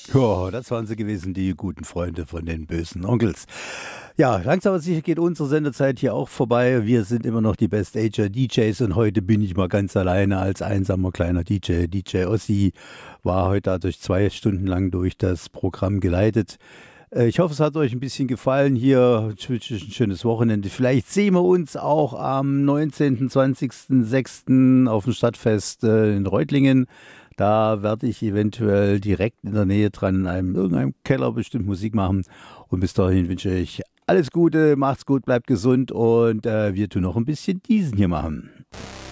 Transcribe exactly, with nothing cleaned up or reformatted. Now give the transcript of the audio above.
Ja, das waren sie gewesen, die guten Freunde von den bösen Onkels. Ja, langsam aber sicher geht unsere Sendezeit hier auch vorbei. Wir sind immer noch die Best Ager D Js und heute bin ich mal ganz alleine als einsamer kleiner D J. D J Ossi war heute dadurch zwei Stunden lang durch das Programm geleitet. Äh, Ich hoffe, es hat euch ein bisschen gefallen hier. Ich wünsche euch ein schönes Wochenende. Vielleicht sehen wir uns auch am neunzehnten, zwanzigsten sechsten auf dem Stadtfest äh, in Reutlingen. Da werde ich eventuell direkt in der Nähe dran in einem irgendeinem Keller bestimmt Musik machen. Und bis dahin wünsche ich alles Gute, macht's gut, bleibt gesund und äh, wir tun noch ein bisschen diesen hier machen.